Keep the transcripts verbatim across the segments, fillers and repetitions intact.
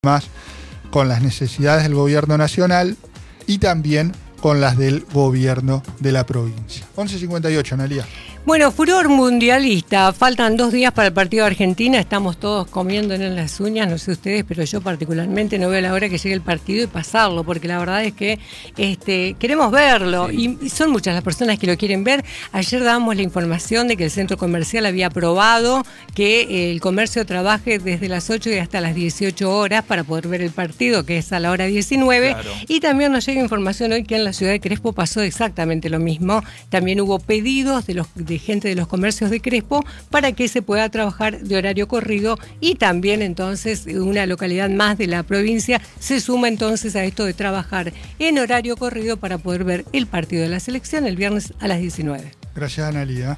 más con las necesidades del gobierno nacional y también con las del gobierno de la provincia. once cincuenta y ocho, Analía. Bueno, furor mundialista. Faltan dos días para el partido de Argentina. Estamos todos comiéndonos las uñas, no sé ustedes, pero yo particularmente no veo la hora que llegue el partido y pasarlo, porque la verdad es que este, queremos verlo. Sí. Y, y son muchas las personas que lo quieren ver. Ayer dábamos la información de que el centro comercial había aprobado que el comercio trabaje desde las ocho y hasta las dieciocho horas para poder ver el partido, que es a la hora diecinueve. Claro. Y también nos llega información hoy que en la ciudad de Crespo pasó exactamente lo mismo. También hubo pedidos de los de gente de los comercios de Crespo para que se pueda trabajar de horario corrido, y también entonces una localidad más de la provincia se suma entonces a esto de trabajar en horario corrido para poder ver el partido de la selección el viernes a las diecinueve. Gracias, Analía.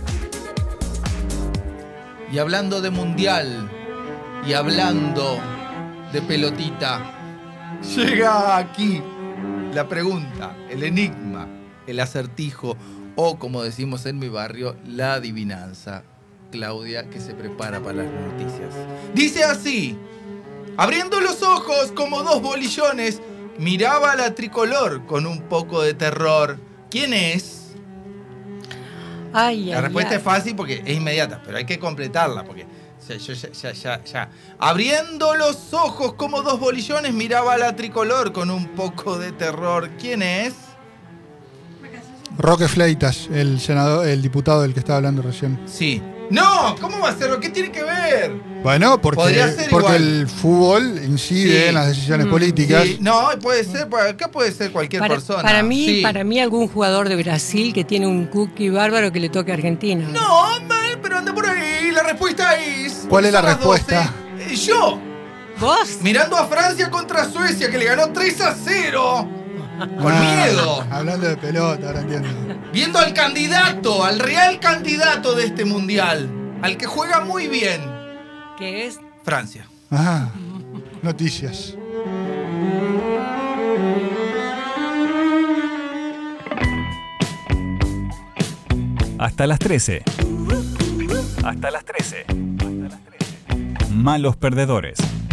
Y hablando de mundial y hablando de pelotita, llega aquí la pregunta, el enigma, el acertijo, o como decimos en mi barrio, la adivinanza. Claudia, que se prepara para las noticias. Dice así: abriendo los ojos como dos bolillones, miraba a la tricolor con un poco de terror. ¿Quién es? Ay, la ay, respuesta ay. es fácil porque es inmediata, pero hay que completarla porque ya, ya, ya, ya, ya. Abriendo los ojos como dos bolillones, miraba a la tricolor con un poco de terror. ¿Quién es? Roque Fleitas, el senador, el diputado del que estaba hablando recién. Sí. No, ¿cómo va a ser? ¿Qué tiene que ver? Bueno, porque, porque el fútbol incide sí. en las decisiones mm. políticas. Sí. No, puede ser, acá puede ser cualquier para, persona. Para mí, sí. para mí algún jugador de Brasil que tiene un cookie bárbaro que le toque a Argentina. No, pero anda por ahí. La respuesta es... ¿Cuál es la respuesta? doce. Yo. ¿Vos? Mirando a Francia contra Suecia, que le ganó tres a cero. Con ah, miedo. Hablando de pelota, ahora entiendo. Viendo al candidato, al real candidato de este mundial, al que juega muy bien. ¿Qué es? Francia. Ajá. Noticias. Hasta las trece. Hasta las trece. Hasta las trece. Malos perdedores.